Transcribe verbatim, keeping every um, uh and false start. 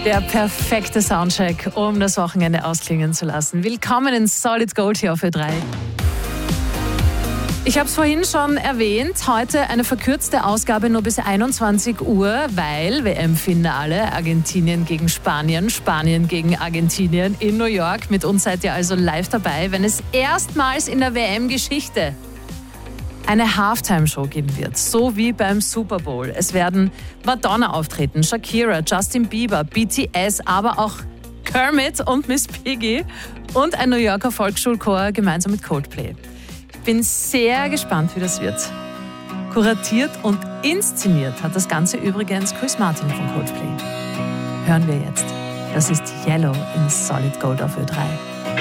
Der perfekte Soundcheck, um das Wochenende ausklingen zu lassen. Willkommen in Solid Gold hier auf Ö drei. Ich habe es vorhin schon erwähnt, heute eine verkürzte Ausgabe nur bis einundzwanzig Uhr, weil W M-Finale Argentinien gegen Spanien, Spanien gegen Argentinien in New York. Mit uns seid ihr also live dabei, wenn es erstmals in der W M-Geschichte eine Halftime-Show geben wird, so wie beim Super Bowl. Es werden Madonna auftreten, Shakira, Justin Bieber, B T S, aber auch Kermit und Miss Piggy und ein New Yorker Volksschulchor gemeinsam mit Coldplay. Ich bin sehr gespannt, wie das wird. Kuratiert und inszeniert hat das Ganze übrigens Chris Martin von Coldplay. Hören wir jetzt. Das ist Yellow in Solid Gold auf Ö drei.